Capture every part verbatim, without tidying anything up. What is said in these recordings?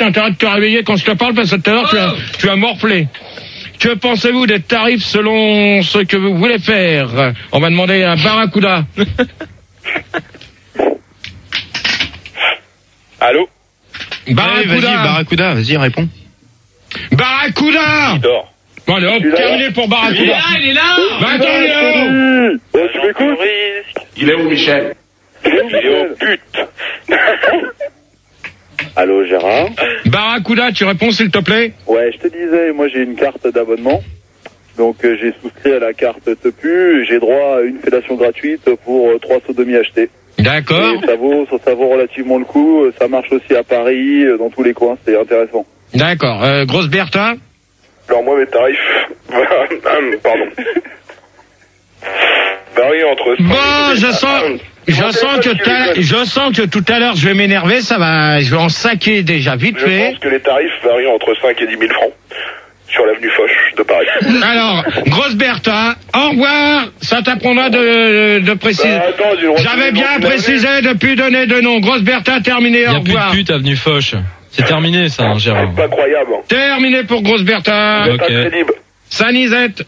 intérêt de te réveiller quand je te parle parce que tout à l'heure tu as, tu as morflé. Que pensez-vous des tarifs selon ce que vous voulez faire? On va demander à Barracuda. Allô? Barracuda. Ouais, vas-y, Barracuda, vas-y, réponds. Barracuda. Il dort. Bon, allez, hop, terminé pour Barracuda. Il est là, il est là. Bah, attends, Léo. Oh, tu m'écoutes? Il est où, Michel? Il est au but. Allô, Gérard? Barracuda, tu réponds s'il te plaît? Ouais, je te disais, moi j'ai une carte d'abonnement. Donc euh, j'ai souscrit à la carte Tepu, j'ai droit à une fellation gratuite pour euh, trois sodomies achetées. D'accord. Et ça vaut, ça, ça vaut relativement le coup, ça marche aussi à Paris, euh, dans tous les coins, c'est intéressant. D'accord. Euh, grosse Bertha? Alors moi mes tarifs, pardon, varient entre... Bon, je sens, je sens que t'as- je sens que tout à l'heure je vais m'énerver, ça va, je vais en saquer déjà vite Je fait. pense que les tarifs varient entre cinq et dix mille francs sur l'avenue Foch de Paris. Alors, grosse Bertha, au revoir, ça t'apprendra de, de préciser. Bah, attends, dis donc, J'avais dis donc, bien tu l'as précisé depuis donner de nom. Grosse Bertha, terminé, Il au y a plus revoir. de pute avenue Foch. C'est terminé ça, hein, Gérard. C'est pas croyable. Terminé pour Grosse Bertha. C'est Ok. pas crédible. Sanisette.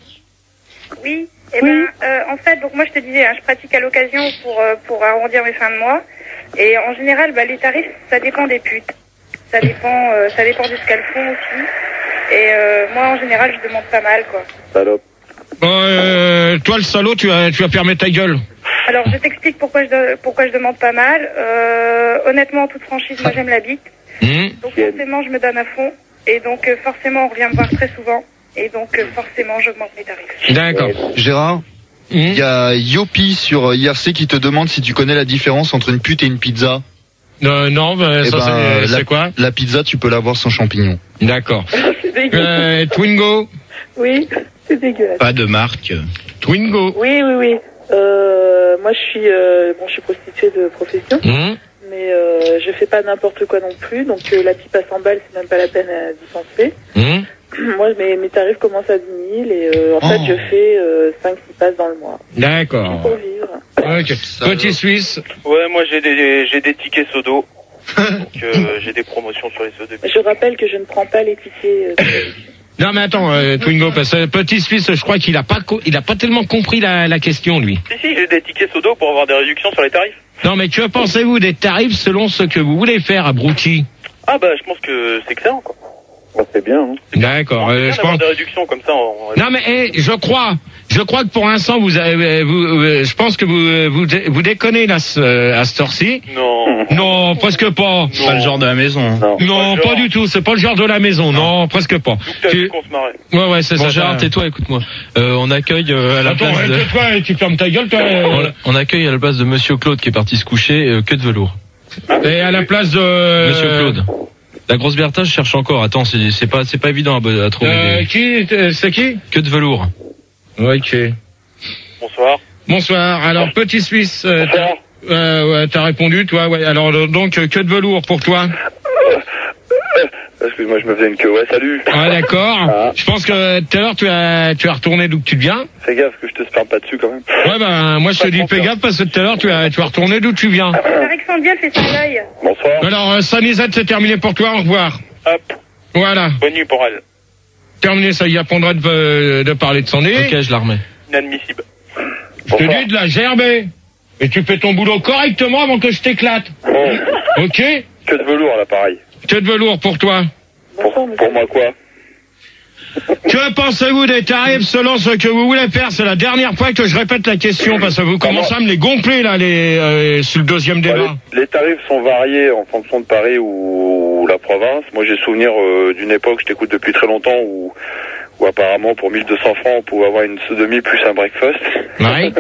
Oui, eh ben, euh, en fait, donc moi je te disais, hein, je pratique à l'occasion pour euh, pour arrondir mes fins de mois. Et en général, bah, les tarifs, ça dépend des putes. Ça dépend, euh, ça dépend de ce qu'elles font aussi. Et euh, moi, en général, je demande pas mal, quoi. Salope. Bon, euh, toi le salaud, tu vas, tu vas fermer ta gueule. Alors, je t'explique pourquoi je de- pourquoi je demande pas mal. Euh, honnêtement, en toute franchise, moi j'aime la bite. Mmh. Donc forcément, je me donne à fond. Et donc euh, forcément, on revient me voir très souvent. Et donc euh, forcément, j'augmente mes tarifs. D'accord. Gérard, il Mmh. y a Yopi sur I R C qui te demande si tu connais la différence entre une pute et une pizza. Euh, non, bah, Eh ça ben, c'est, la, c'est quoi? La pizza, tu peux l'avoir sans champignons. D'accord. C'est dégueu. Euh, Twingo. Oui, c'est dégueulasse. Pas de marque. Twingo. Oui, oui, oui. Euh, moi, je suis, euh, bon, je suis prostituée de profession, Mmh. mais euh, je fais pas n'importe quoi non plus. Donc, euh, la pipe à cent balles, c'est même pas la peine à dispenser. Mmh. Moi, mes, mes tarifs commencent à dix mille et euh, en Oh. fait, je fais euh, cinq six passes dans le mois D'accord. pour vivre. Ok. Petit Suisse. Ouais, moi j'ai des j'ai des tickets sodo. Donc euh, j'ai des promotions sur les sodos. Je rappelle que je ne prends pas les tickets. Euh, Non mais attends, euh, Twingo, parce que Petit Suisse, je crois qu'il a pas, co- il a pas tellement compris la, la question lui. Si si, j'ai des tickets sodo pour avoir des réductions sur les tarifs. Non mais que pensez-vous des tarifs selon ce que vous voulez faire à Brouchy? Ah bah je pense que c'est excellent quoi. Bah, c'est bien. Hein. D'accord. C'est Euh, bien je d'avoir pense. des réductions comme ça. En... Non mais eh, je crois, je crois que pour l'instant vous avez, vous, euh, je pense que vous, euh, vous, dé- vous déconnez là ce- euh, à cette heure-ci. Non. Non, presque pas. C'est pas le genre de la maison. Non. Non, Pas le pas genre. du tout. C'est pas le genre de la maison. Non, presque pas. Donc t'as vu Tu- qu'on se marrait. Ouais, ouais, c'est Bon ça. Gérard, tais-toi, écoute-moi. Euh, on accueille euh, à la Attends, place de... tais-toi et tu fermes ta gueule, toi. euh, On, on accueille à la place de Monsieur Claude qui est parti se coucher, euh, que de velours. Et à la place de. Monsieur Claude. La grosse Bertha, je cherche encore. Attends, c'est c'est pas c'est pas évident à, à trouver. Euh, des- qui, euh, c'est qui? Que de velours. Ok. Bonsoir. Bonsoir. Alors, Petit Suisse, euh, t'as, Bonsoir. euh, ouais, t'as répondu, toi, ouais. Alors, euh, donc, euh, que de velours pour toi? Excuse-moi, je me faisais une queue. Ouais, salut. Ah, d'accord. Ah. Je pense que tout à l'heure, tu as, tu as retourné d'où que tu viens. Fais gaffe que je te sperme pas dessus quand même. Ouais, ben, moi, je te Pas dis, trop fais peur. gaffe parce que tout à l'heure, tu as, tu as retourné d'où tu viens. Alexandria fait son œil. Bonsoir. Alors, euh, Sanisette, c'est terminé pour toi. Au revoir. Hop. Voilà. Bonne nuit pour elle. Terminé, ça y apprendra de, euh, de parler de son nez. Ok, je la remets. Inadmissible. Je te dis de la gerber. Et tu fais ton boulot correctement avant que je t'éclate. Bon. Ok? Que de velours là, pareil. Que de velours pour toi. Pour, Bonsoir, monsieur. pour moi quoi? Que pensez-vous des tarifs selon ce que vous voulez faire? C'est la dernière fois que je répète la question parce que vous commencez à me les gonfler là, les, euh, sur le deuxième Bah, débat. les, les tarifs sont variés en fonction de Paris ou, ou la province. Moi j'ai souvenir euh, d'une époque, je t'écoute depuis très longtemps, où, où apparemment pour mille deux cents francs on pouvait avoir une sodomie plus un breakfast. Ouais.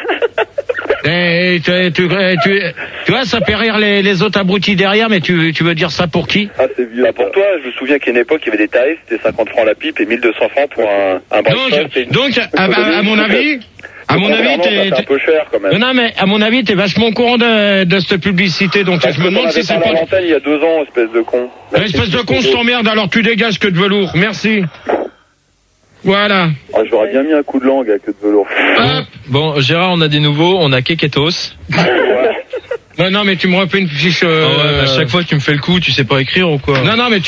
Et tu, tu, tu, tu vois, ça fait rire les, les autres abrutis derrière, mais tu, tu veux dire ça pour qui? Ah, c'est vieux. Bah, pour toi, je me souviens qu'à une époque il y avait des tarifs, c'était cinquante francs la pipe et mille deux cents francs pour un, un breakfast. et une- Donc, donc à, à- à mon avis, à mon avis, Concernant, ça t'es, fait un t'es- peu cher quand même. non, non, mais à mon avis, t'es vachement au courant de, de cette publicité, donc Parce je me que demande t'en si avais c'est parlé à pas... l'antenne il y a deux ans, espèce de con. Ah, espèce de con, je t'emmerde, alors tu dégages que de velours. Merci. Voilà. Ah, j'aurais bien mis un coup de langue à que de velours. Hop. Bon, Gérard, on a des nouveaux. On a Keketos. Non, non, mais tu me refais une fiche... euh, Ah ouais, mais à chaque fois, tu me fais le coup, tu sais pas écrire ou quoi? Non, non, mais